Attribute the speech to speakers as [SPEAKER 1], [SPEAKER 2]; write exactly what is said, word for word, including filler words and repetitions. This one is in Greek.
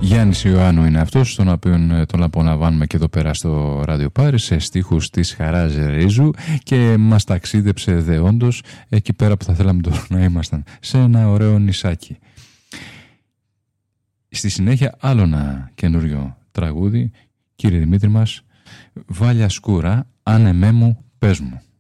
[SPEAKER 1] Γιάννης Ιωάννου είναι αυτός, τον οποίο τον απολαμβάνουμε και εδώ πέρα στο Ράδιο Πάρη, σε στίχους της Χαράς Ρίζου, και μας ταξίδεψε δεόντως εκεί πέρα που θα θέλαμε τώρα να ήμασταν, σε ένα ωραίο νησάκι. Στη συνέχεια άλλο ένα καινούριο τραγούδι, κύριε Δημήτρη μας, Βάλια Σκούρα, αν εμέ μου πες μου.